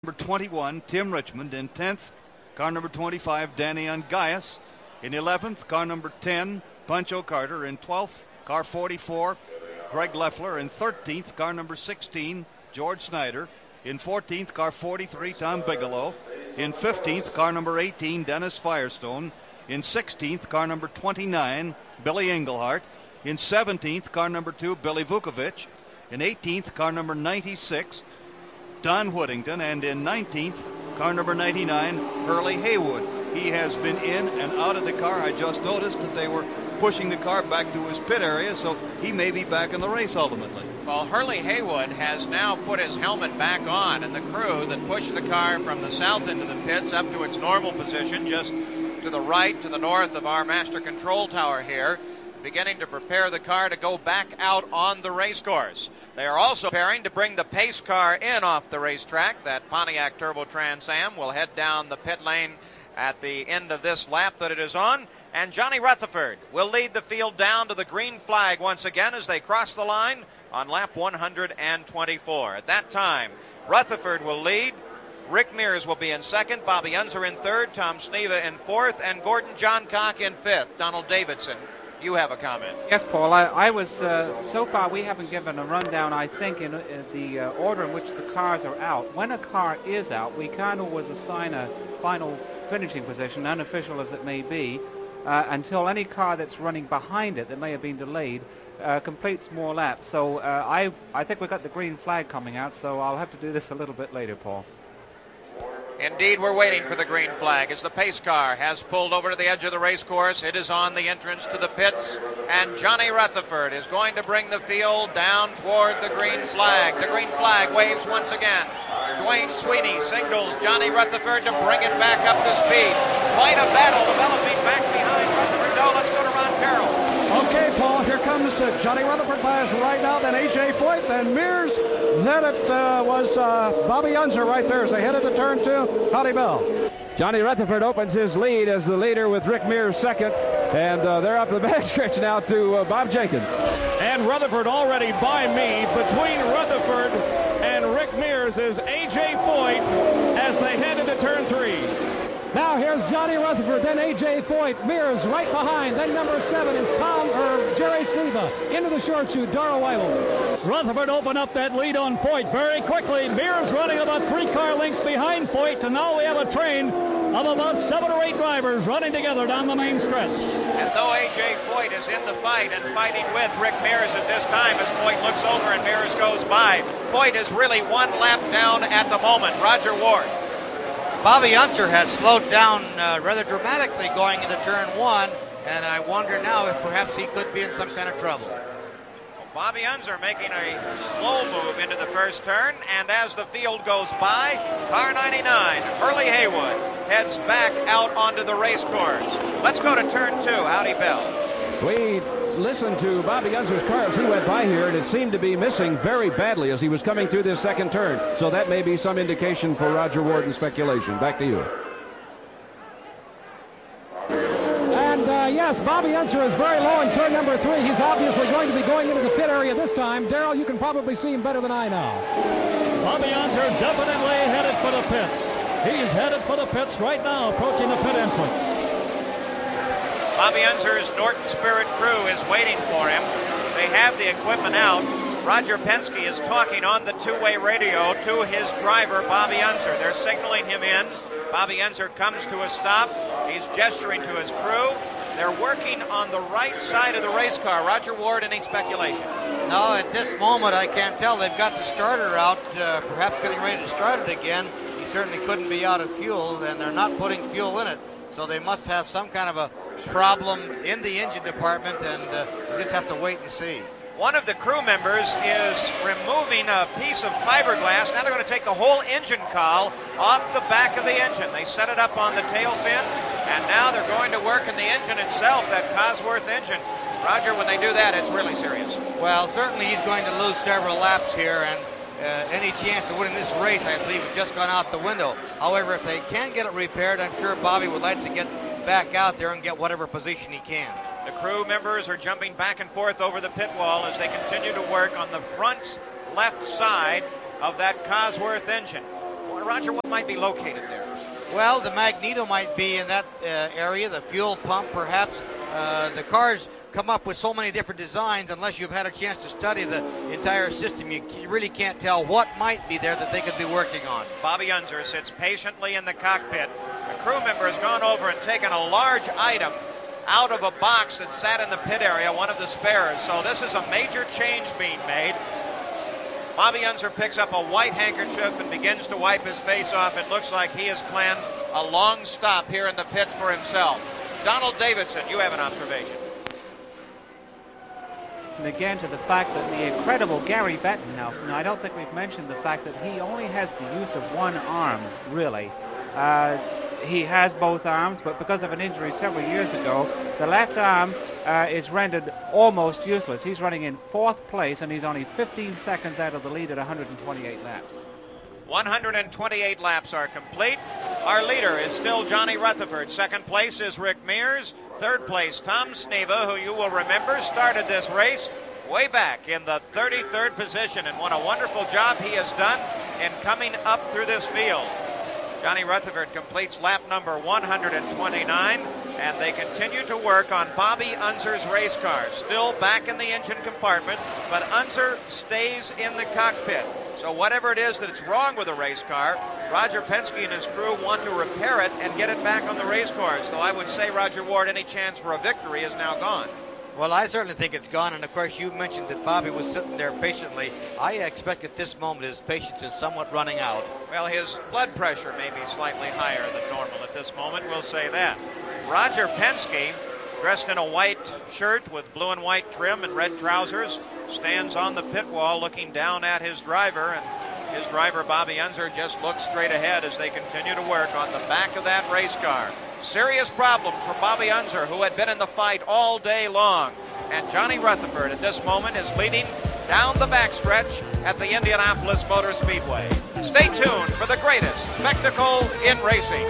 number 21, Tim Richmond. In 10th, car number 25, Danny Ungaius. In 11th, car number 10, Pancho Carter. In 12th, car 44, Greg Leffler. In 13th, car number 16, George Snyder. In 14th, car 43, Tom Bigelow. In 15th, car number 18, Dennis Firestone. In 16th, car number 29, Billy Englehart. In 17th, car number 2, Billy Vukovic. In 18th, car number 96, Don Whittington. And in 19th, car number 99, Hurley Haywood. He has been in and out of the car. I just noticed that they were pushing the car back to his pit area, so he may be back in the race ultimately. Well, Hurley Haywood has now put his helmet back on, and the crew that pushed the car from the south into the pits up to its normal position, just to the right, to the north of our master control tower here, beginning to prepare the car to go back out on the race course. They are also preparing to bring the pace car in off the racetrack. That Pontiac Turbo Trans Am will head down the pit lane at the end of this lap that it is on. And Johnny Rutherford will lead the field down to the green flag once again as they cross the line on lap 124. At that time, Rutherford will lead. Rick Mears will be in second, Bobby Unser in third, Tom Sneva in fourth, and Gordon Johncock in fifth. Donald Davidson, you have a comment. Yes, Paul. I was, so far we haven't given a rundown, I think, in the order in which the cars are out. When a car is out, we can't always assign a final finishing position, unofficial as it may be, until any car that's running behind it that may have been delayed completes more laps. So I think we've got the green flag coming out, so I'll have to do this a little bit later, Paul. Indeed, we're waiting for the green flag as the pace car has pulled over to the edge of the race course. It is on the entrance to the pits, and Johnny Rutherford is going to bring the field down toward the green flag. The green flag waves once again. Dwayne Sweeney signals Johnny Rutherford to bring it back up to speed. Quite a battle developing back behind Rutherford. No, let's go to Ron Carroll. Okay, Paul, here comes Johnny Rutherford by us right now, then A.J. Foyt, then Mears, then it was Bobby Unser right there as they headed to turn two. Howdy, Bill. Johnny Rutherford opens his lead as the leader with Rick Mears second, and they're up the backstretch now to Bob Jenkins. And Rutherford already by me. Between Rutherford and Rick Mears is A.J. Foyt as they head into turn three. Now here's Johnny Rutherford, then A.J. Foyt, Mears right behind, then number 7 is Jerry Sneva, into the short chute, Dora Weibel. Rutherford opened up that lead on Foyt very quickly. Mears running about 3 car lengths behind Foyt, and now we have a train of about 7 or 8 drivers running together down the main stretch. And though A.J. Foyt is in the fight and fighting with Rick Mears at this time as Foyt looks over and Mears goes by, Foyt is really 1 lap down at the moment. Roger Ward. Bobby Unser has slowed down rather dramatically going into turn 1, and I wonder now if perhaps he could be in some kind of trouble. Bobby Unser making a slow move into the first turn, and as the field goes by, car 99, Hurley Haywood, heads back out onto the race course. Let's go to turn 2. Howdy, Bill. We listened to Bobby Unser's car as he went by here, and it seemed to be missing very badly as he was coming through this second turn. So that may be some indication for Roger Ward and speculation. Back to you. And yes, Bobby Unser is very low in turn number 3. He's obviously going to be going into the pit area this time. Darrell, you can probably see him better than I now. Bobby Unser definitely headed for the pits. He's headed for the pits right now, approaching the pit entrance. Bobby Unser's Norton Spirit crew is waiting for him. They have the equipment out. Roger Penske is talking on the two-way radio to his driver, Bobby Unser. They're signaling him in. Bobby Unser comes to a stop. He's gesturing to his crew. They're working on the right side of the race car. Roger Ward, any speculation? No, at this moment I can't tell. They've got the starter out, perhaps getting ready to start it again. He certainly couldn't be out of fuel, and they're not putting fuel in it. So they must have some kind of a problem in the engine department, and we just have to wait and see. One of the crew members is removing a piece of fiberglass. Now they're going to take the whole engine cowl off the back of the engine. They set it up on the tail fin, and now they're going to work in the engine itself, that Cosworth engine. Roger, when they do that, it's really serious. Well, certainly he's going to lose several laps here, and any chance of winning this race, I believe, has just gone out the window. However, if they can get it repaired, I'm sure Bobby would like to get back out there and get whatever position he can. The crew members are jumping back and forth over the pit wall as they continue to work on the front left side of that Cosworth engine. Roger, what might be located there? Well, the magneto might be in that area, the fuel pump perhaps. The cars come up with so many different designs, unless you've had a chance to study the entire system, you really can't tell what might be there that they could be working on. Bobby Unser sits patiently in the cockpit. A crew member has gone over and taken a large item out of a box that sat in the pit area, one of the spares. So this is a major change being made. Bobby Unser picks up a white handkerchief and begins to wipe his face off. It looks like he has planned a long stop here in the pits for himself. Donald Davidson, you have an observation. And again, to the fact that the incredible Gary Bettenhausen, I don't think we've mentioned the fact that he only has the use of one arm, really. He has both arms, but because of an injury several years ago, the left arm is rendered almost useless. He's running in 4th place, and he's only 15 seconds out of the lead at 128 laps. 128 laps are complete. Our leader is still Johnny Rutherford. 2nd place is Rick Mears. 3rd place, Tom Sneva, who you will remember started this race way back in the 33rd position. And what a wonderful job he has done in coming up through this field. Johnny Rutherford completes lap number 129, and they continue to work on Bobby Unser's race car. Still back in the engine compartment, but Unser stays in the cockpit. So whatever it is that's wrong with the race car, Roger Penske and his crew want to repair it and get it back on the race course. So I would say, Roger Ward, any chance for a victory is now gone. Well, I certainly think it's gone, and of course you mentioned that Bobby was sitting there patiently. I expect at this moment his patience is somewhat running out. Well, his blood pressure may be slightly higher than normal at this moment, we'll say that. Roger Penske, dressed in a white shirt with blue and white trim and red trousers, stands on the pit wall looking down at his driver, and his driver, Bobby Unser, just looks straight ahead as they continue to work on the back of that race car. Serious problems for Bobby Unser, who had been in the fight all day long. And Johnny Rutherford at this moment is leading down the backstretch at the Indianapolis Motor Speedway. Stay tuned for the greatest spectacle in racing.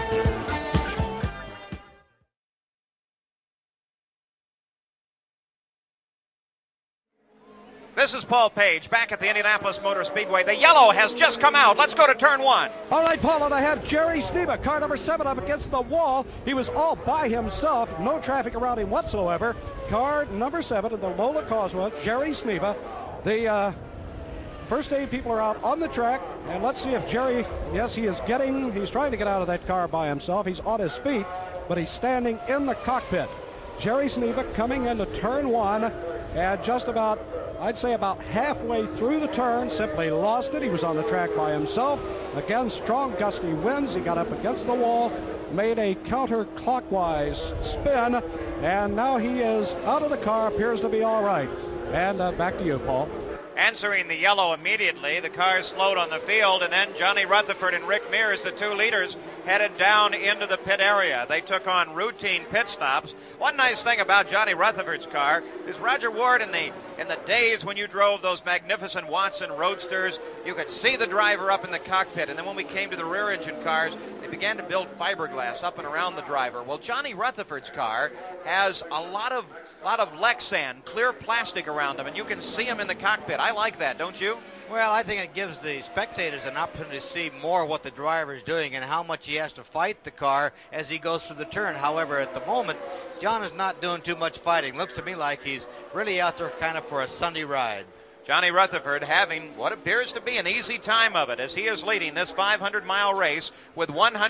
This is Paul Page back at the Indianapolis Motor Speedway. The yellow has just come out. Let's go to turn 1. All right, Paul, and I have Jerry Sneva, car number 7, up against the wall. He was all by himself, no traffic around him whatsoever. Car number 7 in the Lola Causeway, Jerry Sneva. The first aid people are out on the track, and let's see if Jerry, yes, he's trying to get out of that car by himself. He's on his feet, but he's standing in the cockpit. Jerry Sneva coming into turn 1, and just about, I'd say about halfway through the turn, simply lost it. He was on the track by himself. Again, strong gusty winds. He got up against the wall, made a counterclockwise spin, and now he is out of the car, appears to be all right. And back to you, Paul. Answering the yellow immediately, the cars slowed on the field, and then Johnny Rutherford and Rick Mears, the two leaders, headed down into the pit area. They took on routine pit stops. One nice thing about Johnny Rutherford's car is, Roger Ward, in the days when you drove those magnificent Watson Roadsters, you could see the driver up in the cockpit, and then when we came to the rear engine cars, they began to build fiberglass up and around the driver. Well, Johnny Rutherford's car has a lot of Lexan, clear plastic around them, and you can see them in the cockpit. I like that, don't you? Well, I think it gives the spectators an opportunity to see more what the driver is doing and how much he has to fight the car as he goes through the turn. However, at the moment, John is not doing too much fighting. Looks to me like he's really out there kind of for a Sunday ride. Johnny Rutherford having what appears to be an easy time of it as he is leading this 500-mile race with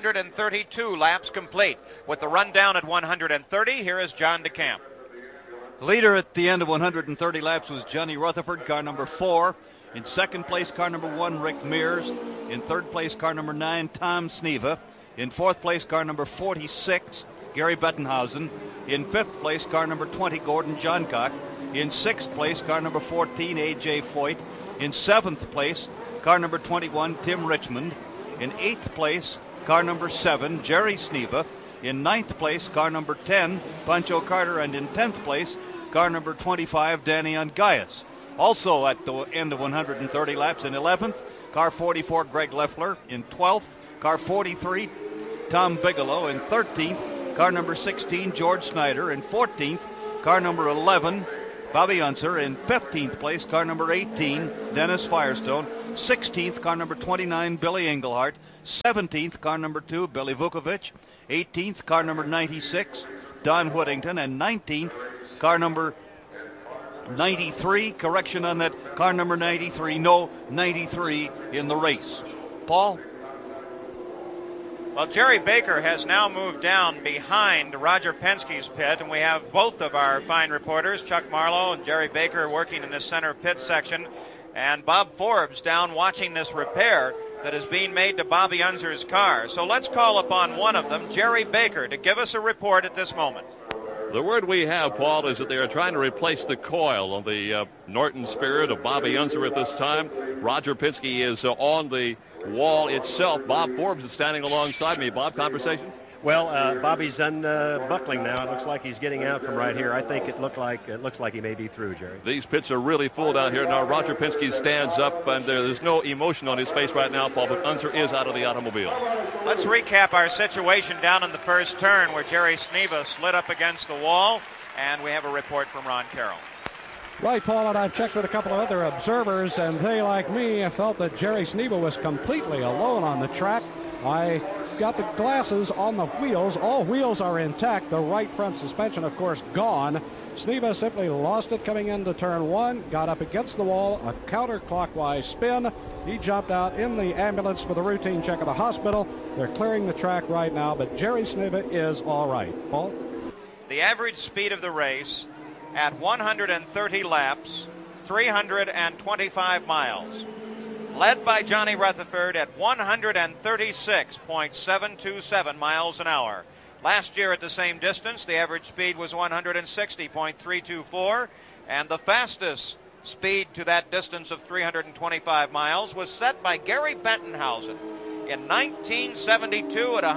132 laps complete. With the rundown at 130, here is John DeCamp. Leader at the end of 130 laps was Johnny Rutherford, car number 4. In second place, car number 1, Rick Mears. In third place, car number 9, Tom Sneva. In fourth place, car number 46, Gary Bettenhausen. In fifth place, car number 20, Gordon Johncock. In sixth place, car number 14, A.J. Foyt. In seventh place, car number 21, Tim Richmond. In eighth place, car number 7, Jerry Sneva. In ninth place, car number 10, Pancho Carter. And in 10th place, car number 25, Danny Ungaius. Also at the end of 130 laps, in 11th, car 44, Greg Leffler. In 12th, car 43, Tom Bigelow. In 13th, car number 16, George Snyder. In 14th, car number 11, Bobby Unser. In 15th place, car number 18, Dennis Firestone. 16th, car number 29, Billy Englehart. 17th, car number 2, Billy Vukovic. 18th, car number 96, Don Whittington. And 19th, car number 93. Correction on that, car number 93. No 93 in the race. Paul? Well, Jerry Baker has now moved down behind Roger Penske's pit, and we have both of our fine reporters, Chuck Marlowe and Jerry Baker, working in the center pit section, and Bob Forbes down watching this repair that is being made to Bobby Unser's car. So let's call upon one of them, Jerry Baker, to give us a report at this moment. The word we have, Paul, is that they are trying to replace the coil on the Norton Spirit of Bobby Unser at this time. Roger Penske is on the wall itself. Bob Forbes is standing alongside me. Bob, conversation? Well, Bobby's unbuckling now. It looks like he's getting out from right here. I think it looks like he may be through, Jerry. These pits are really full down here. Now Roger Penske stands up, and there's no emotion on his face right now, Paul, but Unser is out of the automobile. Let's recap our situation down in the first turn where Jerry Sneva slid up against the wall, and we have a report from Ron Carroll. Right, Paul, and I've checked with a couple of other observers, and they, like me, felt that Jerry Sneva was completely alone on the track. I got the glasses on the wheels. All wheels are intact. The right front suspension, of course, gone. Sneva simply lost it coming into turn one, got up against the wall, a counterclockwise spin. He jumped out in the ambulance for the routine check of the hospital. They're clearing the track right now, but Jerry Sneva is all right. Paul? The average speed of the race at 130 laps, 325 miles. Led by Johnny Rutherford at 136.727 miles an hour. Last year at the same distance, the average speed was 160.324, and the fastest speed to that distance of 325 miles was set by Gary Bettenhausen in 1972 at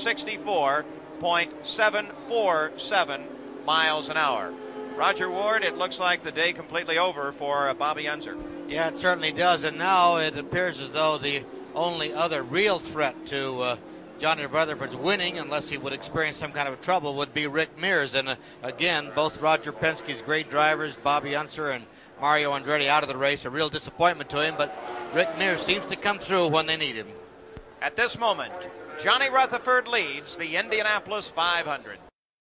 164.747 miles an hour. Roger Ward, it looks like the day completely over for Bobby Unser. Yeah, it certainly does, and now it appears as though the only other real threat to Johnny Rutherford's winning, unless he would experience some kind of trouble, would be Rick Mears. And again, both Roger Penske's great drivers, Bobby Unser and Mario Andretti, out of the race. A real disappointment to him, but Rick Mears seems to come through when they need him. At this moment, Johnny Rutherford leads the Indianapolis 500.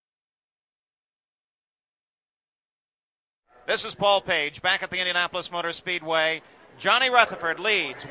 This is Paul Page back at the Indianapolis Motor Speedway. Johnny Rutherford leads.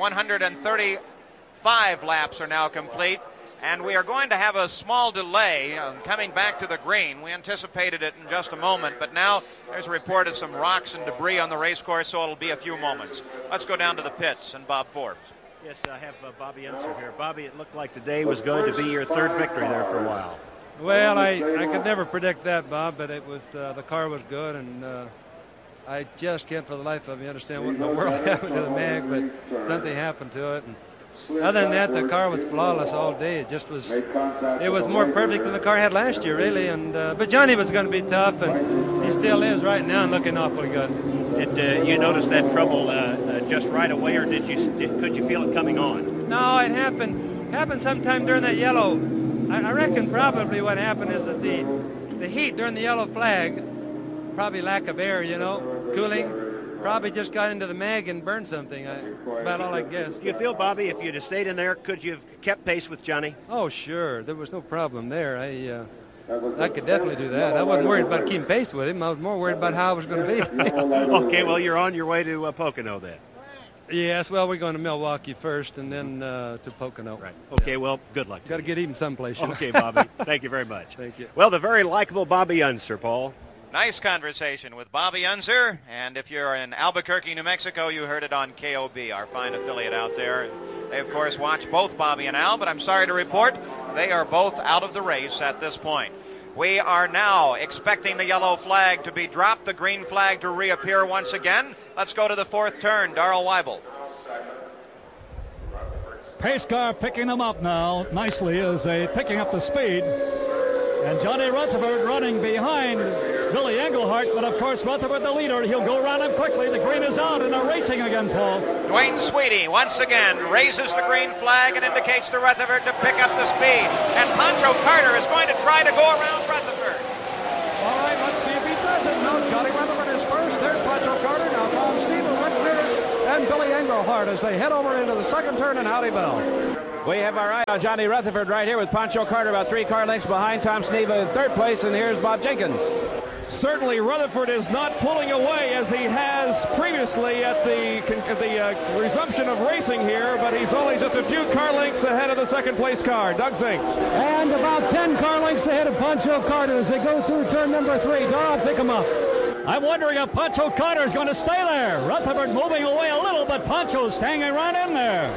135 laps are now complete, and we are going to have a small delay coming back to the green. We anticipated it in just a moment, but now there's a report of some rocks and debris on the race course, so it'll be a few moments. Let's go down to the pits and Bob Forbes. Yes, I have Bobby Unser here. Bobby, it looked like today was going to be your third victory there for a while. Well, I could never predict that, Bob, but it was the car was good, and I just can't for the life of me understand what in the world happened to the mag, but something happened to it. And other than that, the car was flawless all day. It just was, it was more perfect than the car had last year, really. And but Johnny was going to be tough, and he still is right now, and looking awfully good. Did you notice that trouble just right away, or could you feel it coming on? No, it happened sometime during that yellow. I reckon probably what happened is that the heat during the yellow flag, probably lack of air, cooling, probably just got into the mag and burned something. About all I guess. Do you feel, Bobby, if you'd have stayed in there, could you have kept pace with Johnny? Oh, sure. There was no problem there. I could definitely do that. I wasn't worried about keeping pace with him. I was more worried about how I was going to be. Okay, well, you're on your way to Pocono then. Yes, well, we're going to Milwaukee first and then to Pocono. Right. Okay, well, good luck. Got to get even someplace. Okay, Bobby. Thank you very much. Thank you. Well, the very likable Bobby Unser, Paul. Nice conversation with Bobby Unser, and if you're in Albuquerque, New Mexico, you heard it on KOB, our fine affiliate out there. They, of course, watch both Bobby and Al, but I'm sorry to report they are both out of the race at this point. We are now expecting the yellow flag to be dropped, the green flag to reappear once again. Let's go to the fourth turn. Darrell Weibel. Pace car picking them up now nicely as they picking up the speed. And Johnny Rutherford running behind Billy Englehart, but of course Rutherford the leader. He'll go around him quickly. The green is out and they're racing again, Paul. Dwayne Sweetie once again raises the green flag and indicates to Rutherford to pick up the speed. And Pancho Carter is going to try to go around Rutherford. All right, let's see if he does it. No, Johnny Rutherford is first. There's Pancho Carter. Now Tom Steven, Rick Mears, and and Billy Englehart as they head over into the second turn in Howdy Bell. We have our eye on Johnny Rutherford right here with Pancho Carter about 3 car lengths behind. Tom Sneva in third place, and here's Bob Jenkins. Certainly Rutherford is not pulling away as he has previously at the resumption of racing here, but he's only just a few car lengths ahead of the second place car, Doug Zink. And about 10 car lengths ahead of Pancho Carter as they go through turn number 3. Darrell, pick him up. I'm wondering if Pancho Carter is going to stay there. Rutherford moving away a little, but Pancho's staying right in there.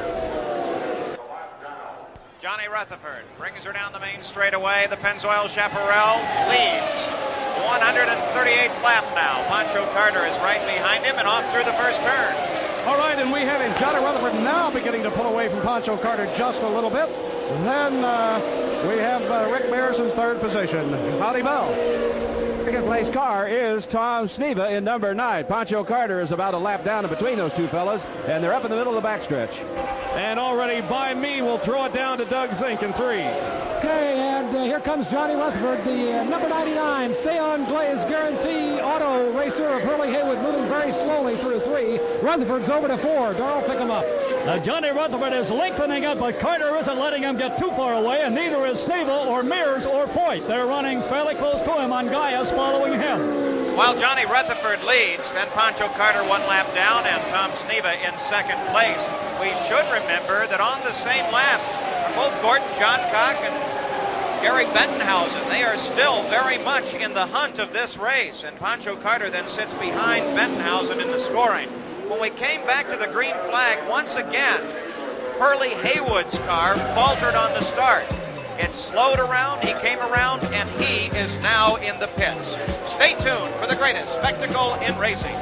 Johnny Rutherford brings her down the main straightaway. The Pennzoil Chaparral leads. 138th lap now. Pancho Carter is right behind him and off through the first turn. All right, and we have him. Johnny Rutherford now beginning to pull away from Pancho Carter just a little bit. Then we have Rick Mears in third position. Howdy Bell. Second place car is Tom Sneva in number 9. Pancho Carter is about a lap down in between those two fellas, and they're up in the middle of the backstretch. And already by me will throw it down to Doug Zink in 3. Okay, and here comes Johnny Rutherford, the number 99 Stay on Glaze Guarantee Auto Racer of Hurley Haywood, moving very slowly through 3. Rutherford's over to 4. Darrell, pick him up. Now Johnny Rutherford is lengthening up, but Carter isn't letting him get too far away, and neither is Sneva or Mears or Foyt. They're running fairly close to him on Gaius following him. While Johnny Rutherford leads, then Pancho Carter 1 lap down and Tom Sneva in second place. We should remember that on the same lap are both Gordon Johncock and Gary Bettenhausen. They are still very much in the hunt of this race, and Pancho Carter then sits behind Bettenhausen in the scoring. When we came back to the green flag, once again, Hurley Haywood's car faltered on the start. It slowed around, he came around, and he is now in the pits. Stay tuned for the greatest spectacle in racing.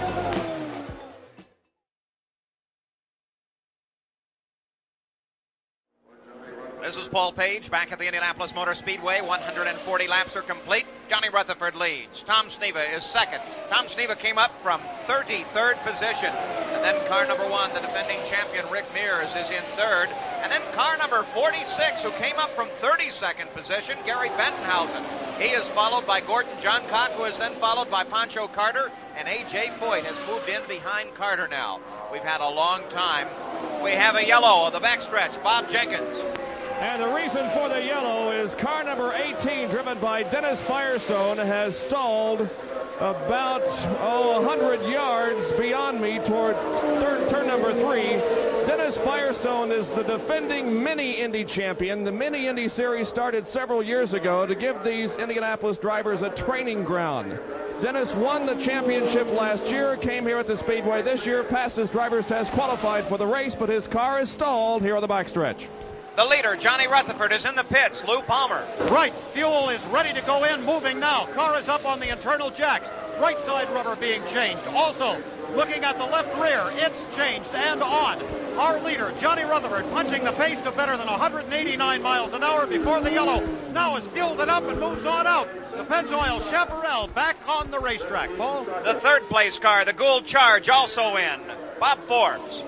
This is Paul Page back at the Indianapolis Motor Speedway. 140 laps are complete. Johnny Rutherford leads. Tom Sneva is second. Tom Sneva came up from 33rd position. And then car number 1, the defending champion Rick Mears, is in third. And then car number 46, who came up from 32nd position, Gary Bettenhausen. He is followed by Gordon Johncock, who is then followed by Pancho Carter. And A.J. Foyt has moved in behind Carter now. We've had a long time. We have a yellow of the backstretch, Bob Jenkins. And the reason for the yellow is car number 18, driven by Dennis Firestone, has stalled about 100 yards beyond me toward turn number 3. Dennis Firestone is the defending Mini Indy champion. The Mini Indy series started several years ago to give these Indianapolis drivers a training ground. Dennis won the championship last year, came here at the Speedway this year, passed his driver's test, qualified for the race, but his car is stalled here on the backstretch. The leader, Johnny Rutherford, is in the pits. Lou Palmer. Right, fuel is ready to go in, moving now. Car is up on the internal jacks. Right side rubber being changed. Also, looking at the left rear, it's changed and on. Our leader, Johnny Rutherford, punching the pace to better than 189 miles an hour before the yellow. Now has fueled it up and moves on out. The Pennzoil Chaparral back on the racetrack, Paul. The third place car, the Gould Charge, also in. Bob Forbes.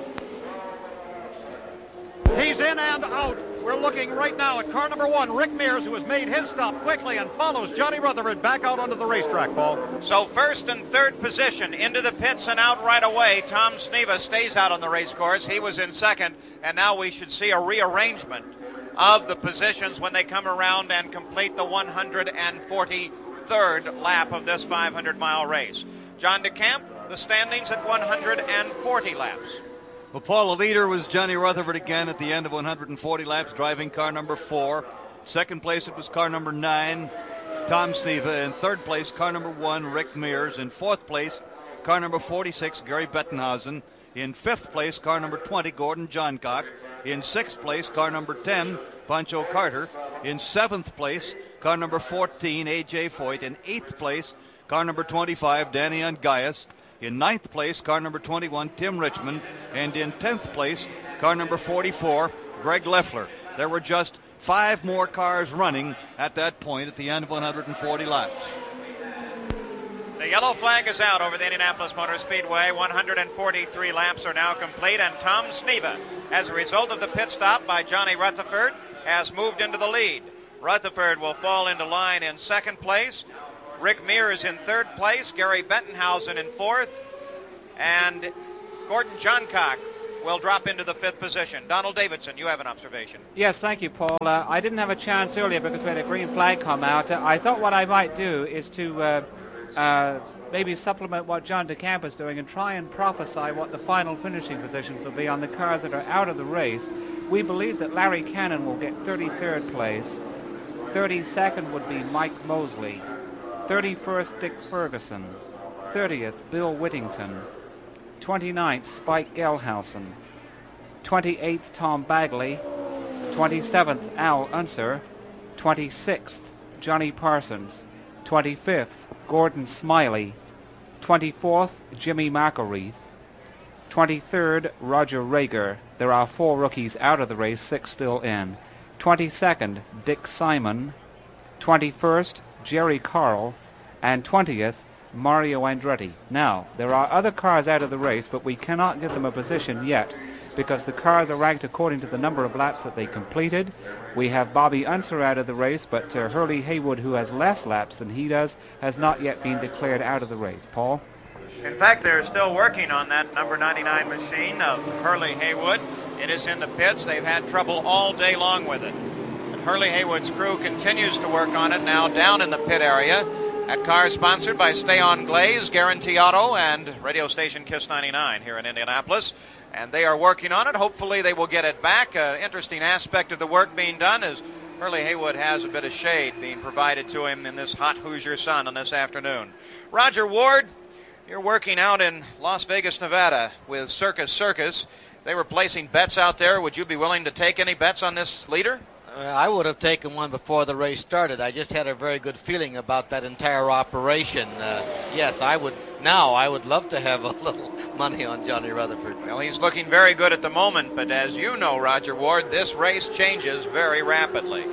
He's in and out. We're looking right now at car number 1, Rick Mears, who has made his stop quickly and follows Johnny Rutherford back out onto the racetrack, Paul. So first and third position into the pits and out right away. Tom Sneva stays out on the race course. He was in second, and now we should see a rearrangement of the positions when they come around and complete the 143rd lap of this 500-mile race. John DeCamp, the standings at 140 laps. Well, Paul, the leader was Johnny Rutherford again at the end of 140 laps, driving car number 4. Second place, it was car number 9, Tom Sneva. In third place, car number 1, Rick Mears. In fourth place, car number 46, Gary Bettenhausen. In fifth place, car number 20, Gordon Johncock. In sixth place, car number 10, Pancho Carter. In seventh place, car number 14, A.J. Foyt. In eighth place, car number 25, Danny Ungaius. In ninth place, car number 21, Tim Richmond. And in 10th place, car number 44, Greg Leffler. There were just 5 more cars running at that point at the end of 140 laps. The yellow flag is out over the Indianapolis Motor Speedway. 143 laps are now complete, and Tom Sneva, as a result of the pit stop by Johnny Rutherford, has moved into the lead. Rutherford will fall into line in second place. Rick Mears in third place, Gary Bettenhausen in fourth, and Gordon Johncock will drop into the 5th position. Donald Davidson, you have an observation. Yes, thank you, Paul. I didn't have a chance earlier because we had a green flag come out. I thought what I might do is to maybe supplement what John DeCamp is doing and try and prophesy what the final finishing positions will be on the cars that are out of the race. We believe that Larry Cannon will get 33rd place. 32nd would be Mike Mosley. 31st, Dick Ferguson. 30th, Bill Whittington. 29th, Spike Gelhausen. 28th, Tom Bagley. 27th, Al Unser. 26th, Johnny Parsons. 25th, Gordon Smiley. 24th, Jimmy McElreath. 23rd, Roger Rager. There are 4 rookies out of the race, 6 still in. 22nd, Dick Simon. 21st, Jerry Carl. And 20th, Mario Andretti. Now, there are other cars out of the race, but we cannot give them a position yet because the cars are ranked according to the number of laps that they completed. We have Bobby Unser out of the race, but Hurley Haywood, who has less laps than he does, has not yet been declared out of the race. Paul? In fact, they're still working on that number 99 machine of Hurley Haywood. It is in the pits. They've had trouble all day long with it. And Hurley Haywood's crew continues to work on it now down in the pit area. That car is sponsored by Stay On Glaze, Guarantee Auto, and radio station Kiss 99 here in Indianapolis. And they are working on it. Hopefully they will get it back. Interesting aspect of the work being done is Hurley Haywood has a bit of shade being provided to him in this hot Hoosier sun on this afternoon. Roger Ward, you're working out in Las Vegas, Nevada with Circus Circus. If they were placing bets out there, would you be willing to take any bets on this leader? I would have taken one before the race started. I just had a very good feeling about that entire operation. Yes, I would love to have a little money on Johnny Rutherford. Well, he's looking very good at the moment, but as you know, Roger Ward, this race changes very rapidly.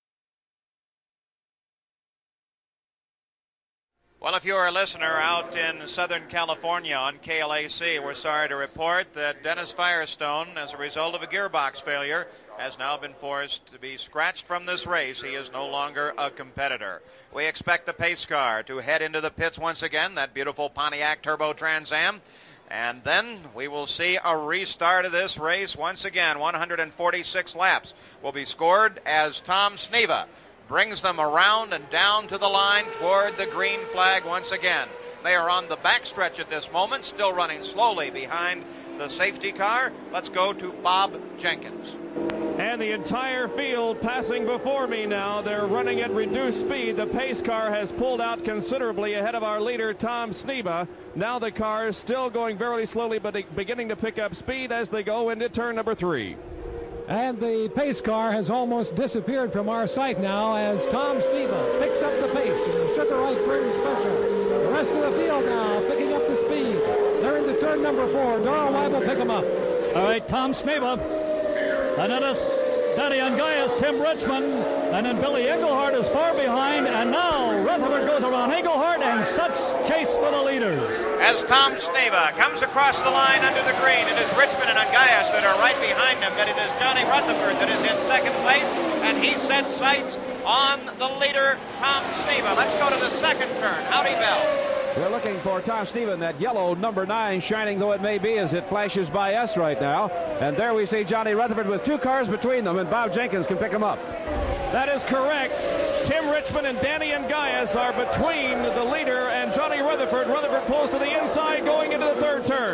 Well, if you're a listener out in Southern California on KLAC, we're sorry to report that Dennis Firestone, as a result of a gearbox failure, has now been forced to be scratched from this race. He is no longer a competitor. We expect the pace car to head into the pits once again, that beautiful Pontiac Turbo Trans Am. And then we will see a restart of this race once again. 146 laps will be scored as Tom Sneva brings them around and down to the line toward the green flag once again. They are on the backstretch at this moment, still running slowly behind the safety car. Let's go to Bob Jenkins. And the entire field passing before me now. They're running at reduced speed. The pace car has pulled out considerably ahead of our leader, Tom Sneva. Now the car is still going very slowly, but beginning to pick up speed as they go into turn number 3. And the pace car has almost disappeared from our sight now as Tom Sneva picks up the pace in the Sugar Right Turn Special. The rest of the field now picking up the speed. They're into turn number 4. Darrell Weib will pick them up. All right, Tom Sneva. And then it's Danny Ungaius, Tim Richmond, and then Billy Englehart is far behind, and now Rutherford goes around Englehart and sets chase for the leaders. As Tom Sneva comes across the line under the green, it is Richmond and Ungaius that are right behind him, but it is Johnny Rutherford that is in second place, and he sets sights on the leader, Tom Sneva. Let's go to the second turn. Howdy Bell. They're looking for Tom Sneva in that yellow number 9, shining though it may be as it flashes by us right now. And there we see Johnny Rutherford with 2 cars between them, and Bob Jenkins can pick him up. That is correct. Tim Richmond and Danny Ungaius are between the leader and Johnny Rutherford. Rutherford pulls to the inside going into the third turn.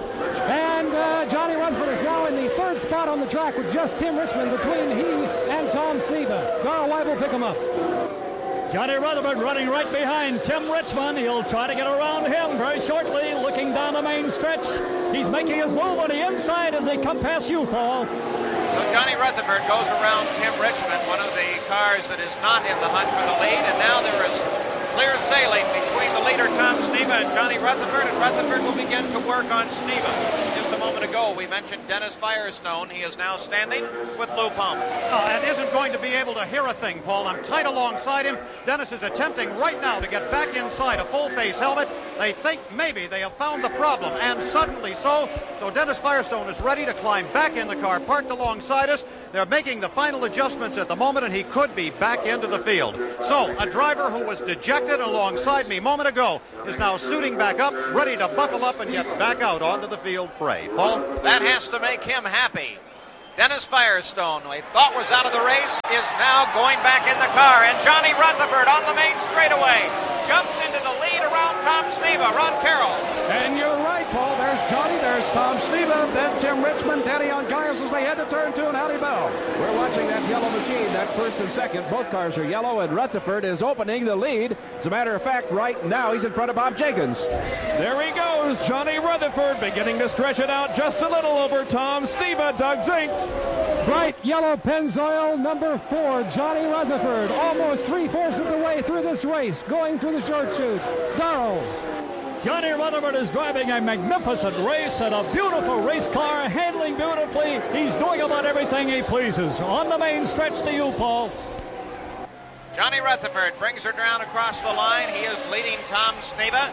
And Johnny Rutherford is now in the third spot on the track with just Tim Richmond between he and Tom Sneva. Darrell Weib will pick him up. Johnny Rutherford running right behind Tim Richmond. He'll try to get around him very shortly, looking down the main stretch. He's making his move on the inside as they come past you, Paul. So Johnny Rutherford goes around Tim Richmond, one of the cars that is not in the hunt for the lead, and now there is clear sailing between the leader, Tom Sneva, and Johnny Rutherford, and Rutherford will begin to work on Sneva. Just a moment ago, we mentioned Dennis Firestone. He is now standing with Lou Palmer. And isn't going to be able to hear a thing, Paul. I'm tight alongside him. Dennis is attempting right now to get back inside a full-face helmet. They think maybe they have found the problem, and suddenly so Dennis Firestone is ready to climb back in the car parked alongside us. They're making the final adjustments at the moment, and he could be back into the field. So a driver who was dejected alongside me a moment ago is now suiting back up, ready to buckle up and get back out onto the field fray. Paul? That has to make him happy. Dennis Firestone, who I thought was out of the race, is now going back in the car. And Johnny Rutherford on the main straightaway jumps into the lead around Tom Sneva. Ron Carroll. And you're right, Paul. There's Johnny, there's Tom Sneva, then Tim Richmond, Danny Ongaias as they head to turn 2, and Howdy Bell. We're watching that yellow machine, that first and second. Both cars are yellow, and Rutherford is opening the lead. As a matter of fact, right now he's in front of Bob Jenkins. There he goes, Johnny Rutherford beginning to stretch it out just a little over Tom Sneva. Doug Zink. Bright yellow Pennzoil number 4, Johnny Rutherford, almost 3/4 of the way through this race, going through the short chute. Darrell. Johnny Rutherford is driving a magnificent race and a beautiful race car, handling beautifully. He's doing about everything he pleases. On the main stretch to you, Paul. Johnny Rutherford brings her down across the line. He is leading Tom Sneva.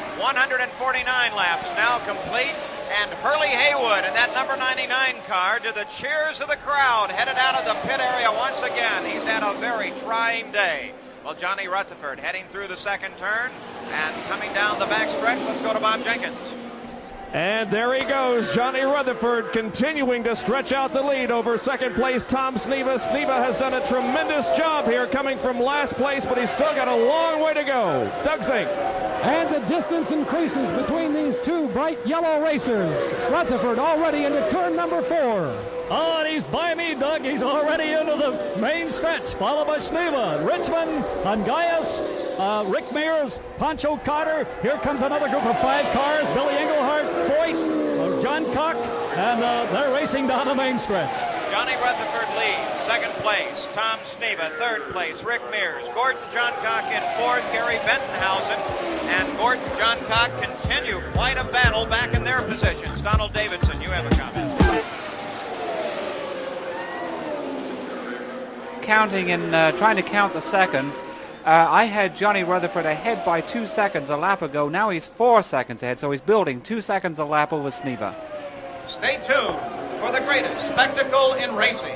149 laps now complete. And Hurley Haywood in that number 99 car, to the cheers of the crowd, headed out of the pit area once again. He's had a very trying day. Well, Johnny Rutherford heading through the second turn and coming down the back stretch. Let's go to Bob Jenkins. And there he goes, Johnny Rutherford continuing to stretch out the lead over second place Tom Sneva. Sneva has done a tremendous job here coming from last place, but he's still got a long way to go. Doug Zink. And the distance increases between these two bright yellow racers. Rutherford already into turn number 4. Oh, and he's by me, Doug. He's already into the main stretch, followed by Sneva, Richmond, Ongaias, Rick Mears, Pancho Carter. Here comes another group of 5 cars. Billy Englehart, Foyt, John Cock, and they're racing down the main stretch. Johnny Rutherford leads. Second place, Tom Sneva. Third place, Rick Mears. Gordon Johncock in fourth, Gary Bettenhausen. And Gordon Johncock continue quite a battle back in their positions. Donald Davidson, you have a comment. Counting and trying to count the seconds. I had Johnny Rutherford ahead by 2 seconds a lap ago. Now he's 4 seconds ahead, so he's building 2 seconds a lap over Sneva. Stay tuned for the greatest spectacle in racing.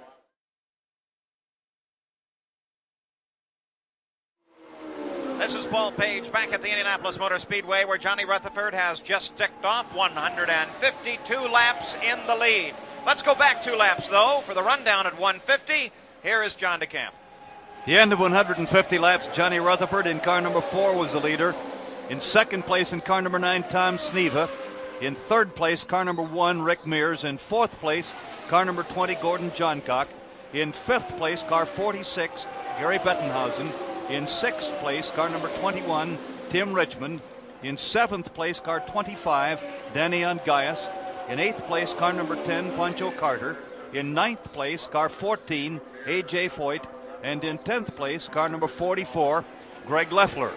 This is Paul Page back at the Indianapolis Motor Speedway, where Johnny Rutherford has just ticked off 152 laps in the lead. Let's go back 2 laps, though, for the rundown at 150. Here is John DeCamp. The end of 150 laps, Johnny Rutherford in car number 4 was the leader. In second place in car number 9, Tom Sneva. In third place, car number 1, Rick Mears. In fourth place, car number 20, Gordon Johncock. In fifth place, car 46, Gary Bettenhausen. In sixth place, car number 21, Tim Richmond. In seventh place, car 25, Danny Ongaias. In eighth place, car number 10, Pancho Carter. In ninth place, car 14, A.J. Foyt. And in 10th place, car number 44, Greg Leffler.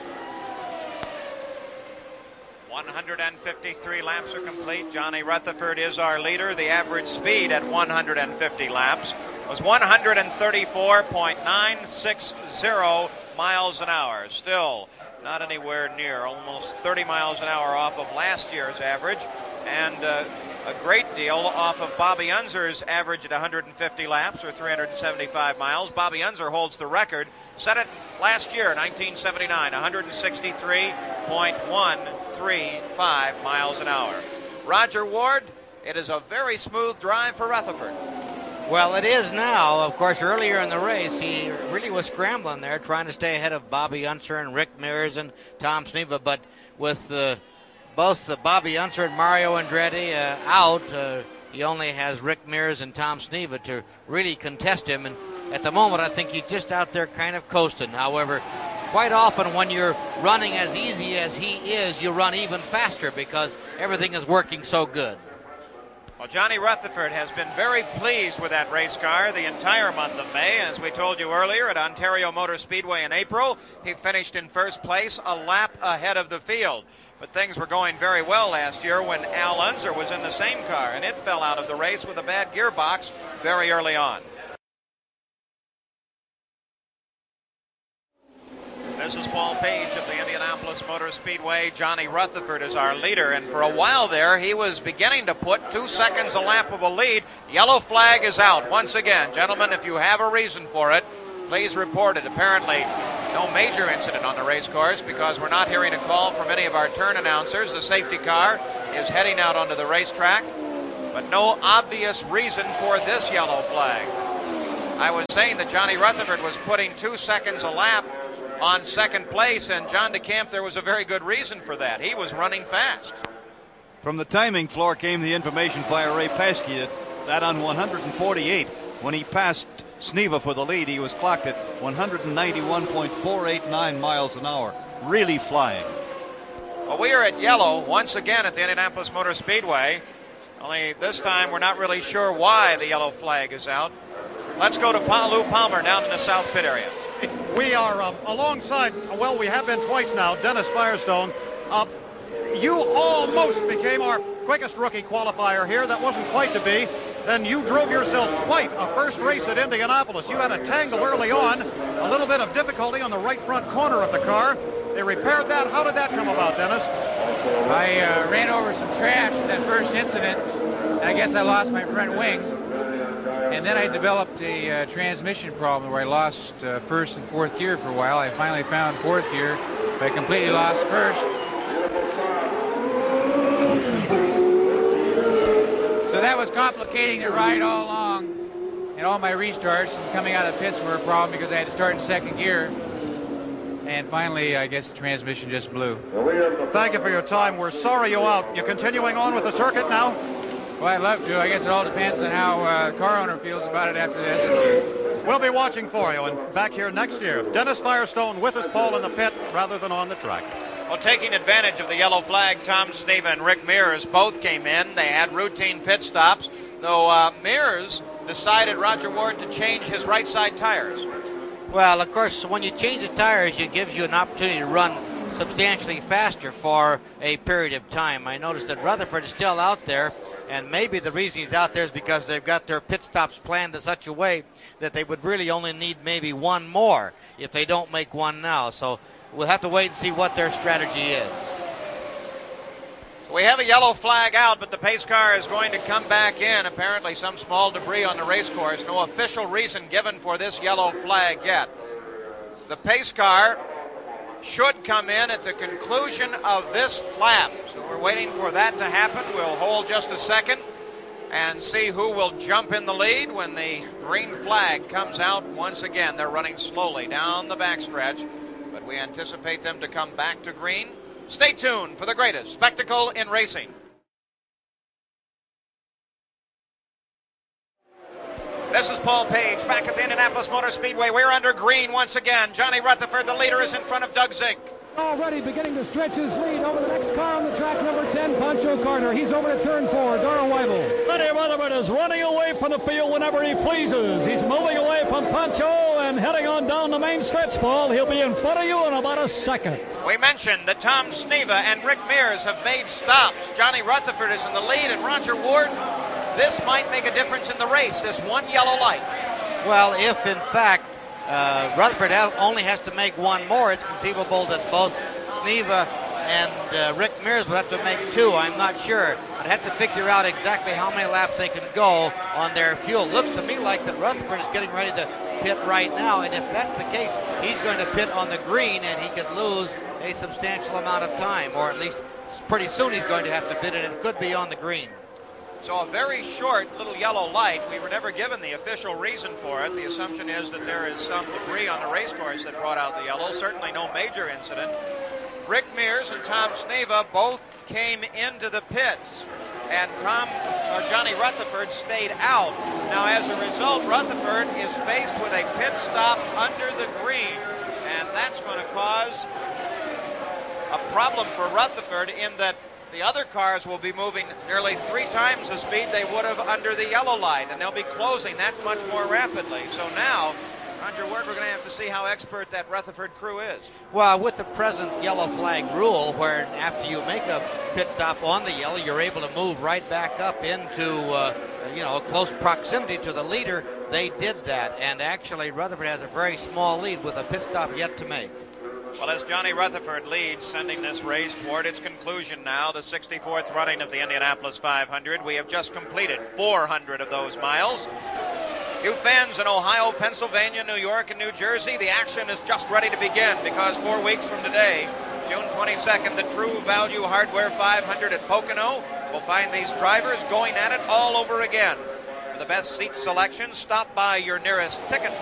153 laps are complete. Johnny Rutherford is our leader. The average speed at 150 laps was 134.960 miles an hour. Still not anywhere near, almost 30 miles an hour off of last year's average, and a great deal off of Bobby Unser's average at 150 laps, or 375 miles. Bobby Unser holds the record, set it last year, 1979, 163.135 miles an hour. Roger Ward, it is a very smooth drive for Rutherford. Well, it is now. Of course, earlier in the race, he really was scrambling there, trying to stay ahead of Bobby Unser and Rick Mears and Tom Sneva. But with both Bobby Unser and Mario Andretti out, he only has Rick Mears and Tom Sneva to really contest him. And at the moment, I think he's just out there kind of coasting. However, quite often when you're running as easy as he is, you run even faster because everything is working so good. Well, Johnny Rutherford has been very pleased with that race car the entire month of May. As we told you earlier, at Ontario Motor Speedway in April, he finished in first place, a lap ahead of the field. But things were going very well last year when Al Unser was in the same car, and it fell out of the race with a bad gearbox very early on. This is Paul Page of the Indianapolis Indianapolis Motor Speedway. Johnny Rutherford is our leader, and for a while there he was beginning to put 2 seconds a lap of a lead. Yellow flag is out once again. Gentlemen, if you have a reason for it, please report it. Apparently no major incident on the race course because we're not hearing a call from any of our turn announcers. The safety car is heading out onto the racetrack, but no obvious reason for this yellow flag. I was saying that Johnny Rutherford was putting 2 seconds a lap on second place, and John DeCamp, there was a very good reason for that. He was running fast. From the timing floor came the information via Ray Paskey that on 148, when he passed Sneva for the lead, he was clocked at 191.489 miles an hour. Really flying. Well, we are at yellow once again at the Indianapolis Motor Speedway. Only this time we're not really sure why the yellow flag is out. Let's go to Lou Palmer down in the south pit area. We are alongside, well, we have been twice now, Dennis Firestone. You almost became our quickest rookie qualifier here. That wasn't quite to be. Then you drove yourself quite a first race at Indianapolis. You had a tangle early on, a little bit of difficulty on the right front corner of the car. They repaired that. How did that come about, Dennis? I ran over some trash in that first incident. I guess I lost my front wing. And then I developed a transmission problem where I lost first and fourth gear for a while. I finally found fourth gear, but I completely lost first. So that was complicating the ride all along. And all my restarts and coming out of pits were a problem because I had to start in second gear. And finally, I guess the transmission just blew. Thank you for your time. We're sorry you're out. You continuing on with the circuit now? Well, I'd love to. I guess it all depends on how the car owner feels about it after this. We'll be watching for you and back here next year. Dennis Firestone with us, Paul, in the pit rather than on the track. Well, taking advantage of the yellow flag, Tom Sneva and Rick Mears both came in. They had routine pit stops, though Mears decided, Roger Ward, to change his right side tires. Well, of course, when you change the tires, it gives you an opportunity to run substantially faster for a period of time. I noticed that Rutherford is still out there. And maybe the reason he's out there is because they've got their pit stops planned in such a way that they would really only need maybe one more if they don't make one now. So we'll have to wait and see what their strategy is. We have a yellow flag out, but the pace car is going to come back in. Apparently some small debris on the race course. No official reason given for this yellow flag yet. The pace car should come in at the conclusion of this lap. So we're waiting for that to happen. We'll hold just a second and see who will jump in the lead when the green flag comes out once again. They're running slowly down the backstretch, but we anticipate them to come back to green. Stay tuned for the greatest spectacle in racing. This is Paul Page back at the Indianapolis Motor Speedway. We're under green once again. Johnny Rutherford, the leader, is in front of Doug Zink. Already beginning to stretch his lead over the next car on the track, number 10, Pancho Carter. He's over to turn 4, Darrell Weibel. Johnny Rutherford is running away from the field whenever he pleases. He's moving away from Pancho and heading on down the main stretch, Paul. He'll be in front of you in about a second. We mentioned that Tom Sneva and Rick Mears have made stops. Johnny Rutherford is in the lead, and Roger Ward, this might make a difference in the race, this one yellow light. Well, if in fact Rutherford only has to make one more, it's conceivable that both Sneva and Rick Mears would have to make two. I'm not sure. I'd have to figure out exactly how many laps they can go on their fuel. Looks to me like that Rutherford is getting ready to pit right now, and if that's the case, he's going to pit on the green, and he could lose a substantial amount of time, or at least pretty soon he's going to have to pit it, and it could be on the green. So a very short little yellow light. We were never given the official reason for it. The assumption is that there is some debris on the race course that brought out the yellow. Certainly no major incident. Rick Mears and Tom Sneva both came into the pits, and Johnny Rutherford stayed out. Now, as a result, Rutherford is faced with a pit stop under the green, and that's going to cause a problem for Rutherford in that the other cars will be moving nearly 3 times the speed they would have under the yellow light, and they'll be closing that much more rapidly. So now, Roger Ward, we're going to have to see how expert that Rutherford crew is. Well, with the present yellow flag rule, where after you make a pit stop on the yellow, you're able to move right back up into close proximity to the leader, they did that. And actually, Rutherford has a very small lead with a pit stop yet to make. Well, as Johnny Rutherford leads, sending this race toward its conclusion now, the 64th running of the Indianapolis 500. We have just completed 400 of those miles. You fans in Ohio, Pennsylvania, New York, and New Jersey, the action is just ready to begin because 4 weeks from today, June 22nd, the True Value Hardware 500 at Pocono will find these drivers going at it all over again. For the best seat selection, stop by your nearest ticket